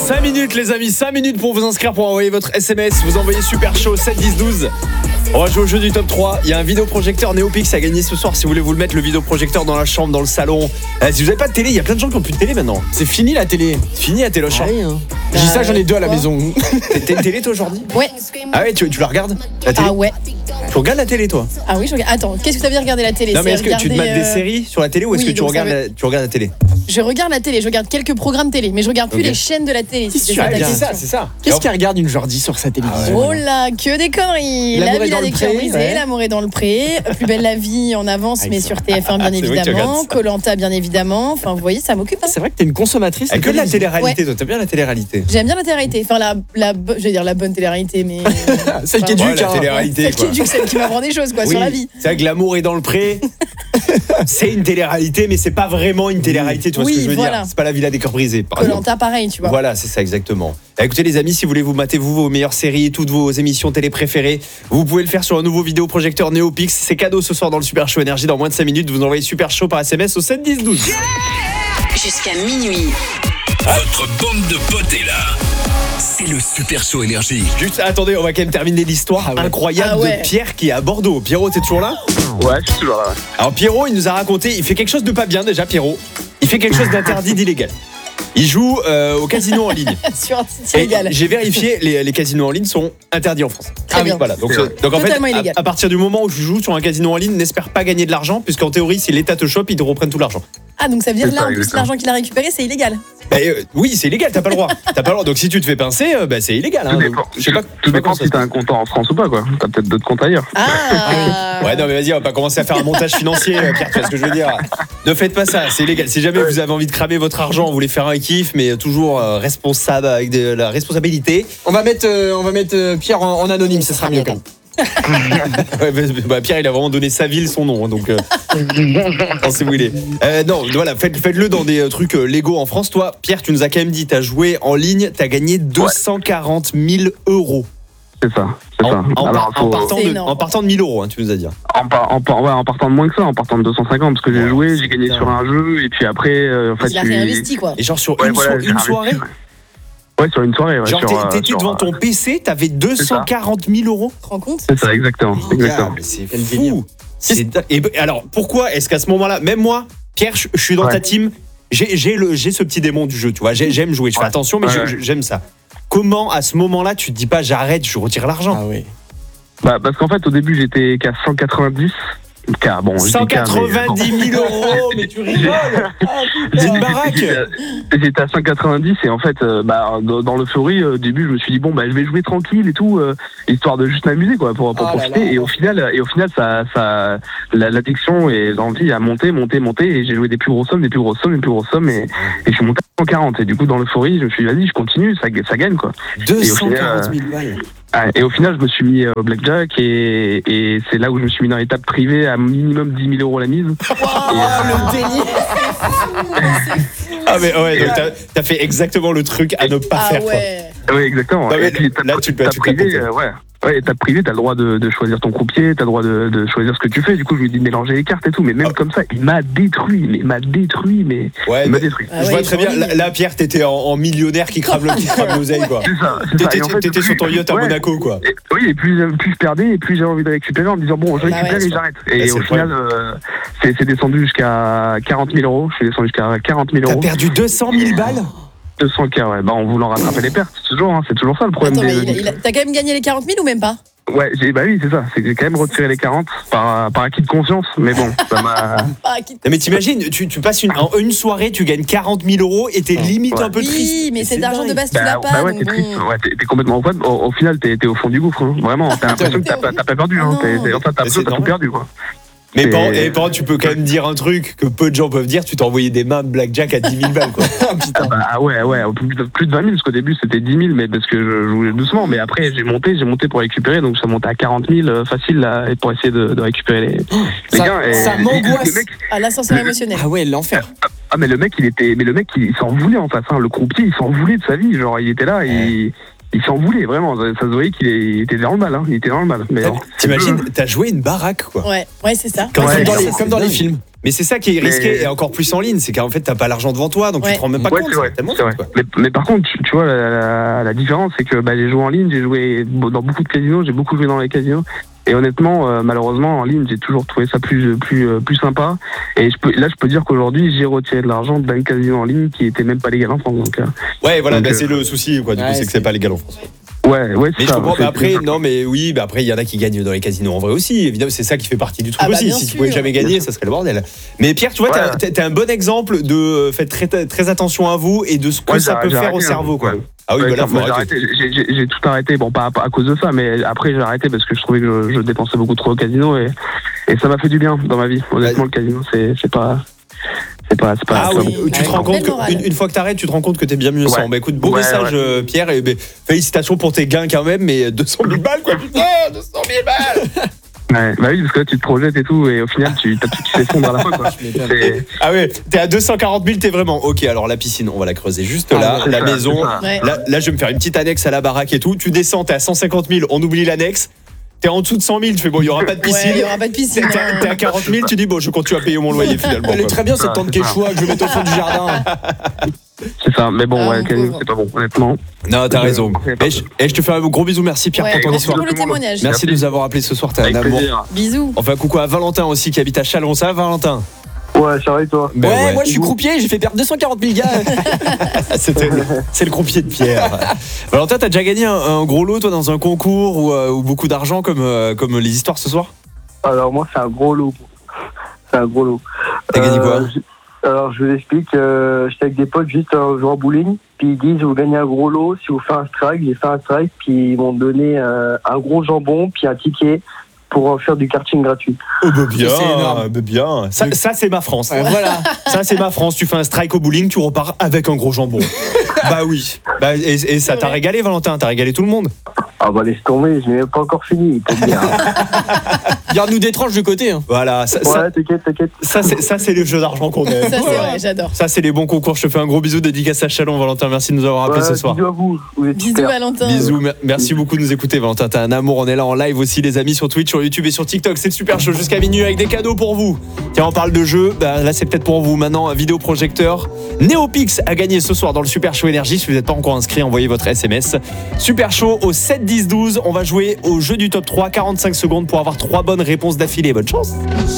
5 minutes les amis, 5 minutes pour vous inscrire, pour envoyer votre SMS. Vous envoyez Super Chaud 7 10 12. On va jouer au jeu du top 3. Il y a un vidéoprojecteur Neopix à gagner ce soir. Si vous voulez vous le mettre, le vidéoprojecteur dans la chambre, dans le salon. Si vous n'avez pas de télé, il y a plein de gens qui n'ont plus de télé maintenant. C'est fini la télé. Fini la téléchambre. J'ai ça, j'en ai 2 à la maison. T'as une télé toi aujourd'hui? Ouais. Ah ouais, tu la regardes la télé? Ah ouais. Tu regardes la télé toi? Ah oui, je regarde. Attends, qu'est-ce que ça veut dire regarder la télé? Non mais est-ce que tu te regarder, mates des séries sur la télé ou est-ce oui, que tu donc regardes la télé? Je regarde la télé, je regarde quelques programmes télé, mais je regarde plus les chaînes de la télé. C'est ça. Qu'est-ce qu'elle regarde une Jordi sur sa télévision? Oh là, que des conneries. La Villa des Cœurs Brisés, L'amour est dans le pré, Plus belle la vie en avance, mais sur TF1 bien évidemment, Koh-Lanta bien évidemment. Enfin, vous voyez, ça m'occupe. C'est vrai que t'es une consommatrice. Que de la télé-réalité, toi, t'aimes bien la télé-réalité? J'aime bien la télé-réalité. Enfin, je vais dire la bonne télé-réalité, mais. Celle qui est la télé-réalité. Celle qui est duque, celle qui m'apprend des choses, quoi, sur la vie. C'est vrai que L'amour est dans le pré. C'est une télé-réalité, mais c'est pas vraiment une télé-réalité, tu vois ce que je veux dire? C'est pas la Villa des Cœurs Brisés. Koh-Lanta, pareil, tu vois. Voilà, c'est ça exactement. Écoutez les amis, si vous voulez vous mater vos meilleures séries, toutes vos émissions télé préférées, vous pouvez le faire sur un nouveau vidéoprojecteur Neopix. C'est cadeau ce soir dans le Super Show Énergie. Dans moins de 5 minutes, vous envoyez Super Show par SMS au 7 10 12. Jusqu'à minuit. Votre bande de potes est là. C'est le Super Show Énergie. Juste, attendez, on va quand même terminer l'histoire incroyable de Pierre qui est à Bordeaux. Pierrot, t'es toujours là? Ouais, je suis toujours là. Alors Pierrot, il nous a raconté, il fait quelque chose de pas bien déjà, Pierrot. Il fait quelque chose d'interdit, d'illégal. Il joue au casino en ligne. Sur un site illégal. J'ai vérifié, les casinos en ligne sont interdits en France. Très bien. Voilà. Donc en fait, à partir du moment où tu joues sur un casino en ligne, n'espère pas gagner de l'argent, puisqu'en théorie, si l'État te chope, ils te reprennent tout l'argent. Ah, donc ça veut dire là, en plus, l'argent qu'il a récupéré, c'est illégal. Oui, c'est illégal, t'as pas le droit. Donc si tu te fais pincer, c'est illégal. Hein, tout dépend si t'as un compte en France ou pas, quoi. T'as peut-être d'autres comptes ailleurs. Ah. Ouais, non, mais vas-y, on va pas commencer à faire un montage financier, Pierre, tu vois ce que je veux dire. Ne faites pas ça, c'est illégal. Si jamais vous avez envie de cramer votre argent, vous voulez faire un kiff, mais toujours responsable, avec de la responsabilité. On va mettre Pierre en anonyme, ce sera mieux quand même. Pierre, il a vraiment donné sa ville, son nom, donc pensez où il est. Non, voilà, faites-le dans des trucs légaux en France. Toi, Pierre, tu nous as quand même dit, t'as joué en ligne, t'as gagné 240 000 euros. C'est ça. En partant de 1000 euros, hein, tu nous as dit. En partant de moins que ça, en partant de 250, parce que j'ai joué, j'ai gagné sur un jeu, et puis après, en fait, il a réinvesti, quoi. Et genre sur une soirée. Ouais, sur une soirée. Genre, t'étais devant ton PC, t'avais 240 000 euros. Tu te rends compte? C'est ça, exactement. Mais c'est fou. Et alors, pourquoi est-ce qu'à ce moment-là, même moi, Pierre, je suis dans ta team, j'ai ce petit démon du jeu, tu vois, j'aime jouer, je fais attention, mais j'aime ça. Comment, à ce moment-là, tu te dis pas, j'arrête, je retire l'argent? Ah oui. Parce qu'en fait, au début, j'étais qu'à 190. 190 000 euros, mais tu rigoles. C'est une baraque. J'étais à 190 et en fait, dans l'euphorie, au début, je me suis dit je vais jouer tranquille et tout, histoire de juste m'amuser, quoi, pour profiter. Et au final, ça, l'addiction et l'envie a monté et j'ai joué des plus grosses sommes et je suis monté à 140. Et du coup, dans l'euphorie, je me suis dit vas-y, je continue, ça gagne, quoi. 240 000 balles. Et au final, je me suis mis au blackjack et c'est là où je me suis mis dans les tables privées à minimum 10 000 euros la mise. Le délire. Ah mais ouais, donc t'as fait exactement le truc à ne pas faire. Quoi. Oui, exactement. Non, mais là, tu peux privé, Ouais, t'as privé, t'as le droit de choisir ton croupier, t'as le droit de choisir ce que tu fais. Du coup, je lui ai dit de mélanger les cartes et tout, mais même comme ça, il m'a détruit. Ouais, il m'a détruit. Je vois très bien. Là, Pierre, t'étais en millionnaire qui crame l'oseille, quoi. C'est ça. T'étais sur ton yacht à Monaco, quoi. Oui, et plus je perdais, et plus j'avais envie de récupérer en me disant je récupère et j'arrête. Et au final, c'est descendu jusqu'à 40 000 euros. Je suis descendu jusqu'à 40 000 euros. T'as perdu 200 000 balles? 200K, ouais. En voulant rattraper les pertes, c'est toujours ça le problème. Attends, t'as quand même gagné les 40 000 ou même pas? Ouais, oui, c'est ça. C'est que j'ai quand même retiré les 40 par acquis de conscience, mais bon, ça m'a. Mais t'imagines, tu passes une soirée, tu gagnes 40 000 euros et t'es limite un peu triste. Oui, mais c'est d'argent de base, tu l'as pas. Ouais, t'es triste. Ouais, t'es complètement. Au final, t'es au fond du gouffre. Hein. Vraiment, t'as l'impression que t'as pas perdu. Hein. T'as tout perdu, quoi. Mais par contre, tu peux quand même dire un truc que peu de gens peuvent dire, tu t'es envoyé des mains de blackjack à 10 000 balles, quoi. Ouais, plus de 20 000, parce qu'au début c'était 10 000, mais parce que je jouais doucement, mais après j'ai monté pour récupérer, donc ça montait à 40 000 facile là, pour essayer de récupérer les gains. Ça m'angoisse. À l'ascenseur émotionnel. Ah ouais, l'enfer. Ah mais le mec il s'en voulait en face, hein. Le croupier il s'en voulait de sa vie, genre il était là et... Il s'en voulait, vraiment. Ça se voyait qu'il était dans le mal. Hein. Il était dans le mal. Mais t'imagines, t'as joué une baraque, quoi. Ouais, c'est ça. Comme dans les films. Mais c'est ça qui est risqué et encore plus en ligne, c'est qu'en fait t'as pas l'argent devant toi, donc tu te rends même pas compte. C'est vrai. Mais par contre, tu vois la différence, c'est que j'ai joué en ligne, j'ai joué dans beaucoup de casinos, j'ai beaucoup joué dans les casinos. Et honnêtement, malheureusement, en ligne, j'ai toujours trouvé ça plus sympa. Et je peux dire qu'aujourd'hui, j'ai retiré de l'argent d'un casino en ligne qui était même pas légal en France. Donc, c'est le souci, quoi. Du coup, c'est que c'est pas légal en France. Ouais, mais je comprends. Après, après, il y en a qui gagnent dans les casinos en vrai aussi. Évidemment, c'est ça qui fait partie du truc aussi. Si tu pouvais jamais gagner, ça serait le bordel. Mais Pierre, tu vois, t'as un bon exemple de faites très attention à vous et de ce que ça peut faire au cerveau, quoi. Ah oui, là, faut arrêter. J'ai tout arrêté, bon, pas à cause de ça, mais après j'ai arrêté parce que je trouvais que je dépensais beaucoup trop au casino et ça m'a fait du bien dans ma vie. Honnêtement, le casino, c'est pas. Tu te rends compte qu'une fois que t'arrêtes, tu te rends compte que t'es bien mieux sans. Bah écoute, beau message, Pierre, et félicitations pour tes gains quand même, mais 200 000 balles, quoi, putain, 200 000 balles. Ouais, bah oui, parce que là, tu te projettes et tout, et au final, tu t'effondres à la fin, quoi. Ah ouais, t'es à 240 000, t'es vraiment. Ok, alors la piscine, on va la creuser juste là, la maison. Là, je vais me faire une petite annexe à la baraque et tout. Tu descends, t'es à 150 000, on oublie l'annexe. T'es en dessous de 100 000, tu fais bon, il y aura pas de piscine. Il y aura pas de piscine. T'es à 40 000, tu dis bon, je continue à payer mon loyer finalement. Elle est très bien cette tente quechua que je vais mettre au fond du jardin. C'est ça, mais bon, c'est pas bon, honnêtement. Non, t'as raison. Je te fais un gros bisou, merci Pierre pour ton histoire. Pour le témoignage. Merci de nous avoir appelé ce soir, t'es un amour. Bisous. Enfin, coucou à Valentin aussi qui habite à Chalon, ça va Valentin? Ouais, ça va et toi? Moi je suis croupier, j'ai fait perdre 240 000 gars. C'est le croupier de Pierre. Valentin, t'as déjà gagné un gros lot toi dans un concours ou beaucoup d'argent comme les histoires ce soir? Alors moi c'est un gros lot. T'as gagné quoi? Alors je vous explique, j'étais avec des potes juste jouant au bowling, puis ils disent vous gagnez un gros lot si vous faites un strike. J'ai fait un strike, puis ils m'ont donné un gros jambon, puis un ticket pour faire du karting gratuit. Oh bien. Ça c'est ma France. Voilà. Ça c'est ma France. Tu fais un strike au bowling, tu repars avec un gros jambon. Bah oui. Et ça t'a régalé Valentin, t'as régalé tout le monde. Ah bah laisse tomber, je n'ai pas encore fini, peut bien. Garde-nous des tranches de côté. Hein. Voilà. T'inquiète. Ça c'est le jeu d'argent qu'on aime. Ça c'est vrai, j'adore. Ça c'est les bons concours. Je te fais un gros bisou, dédicace à Chalon, Valentin. Merci de nous avoir appelé ce soir. Bisous à vous. Bisous Valentin. Bisous, merci beaucoup de nous écouter Valentin. T'as un amour, on est là en live aussi les amis sur Twitch, sur YouTube et sur TikTok. C'est le super show jusqu'à minuit avec des cadeaux pour vous. Tiens, on parle de jeux. Là c'est peut-être pour vous maintenant un vidéoprojecteur Neopix à gagner ce soir dans le super show énergie. Si vous n'êtes pas encore inscrit, envoyez votre SMS. Super show au 7 10 12. On va jouer au jeu du top 3, 45 secondes pour avoir 3 bonnes réponses d'affilée. Bonne chance.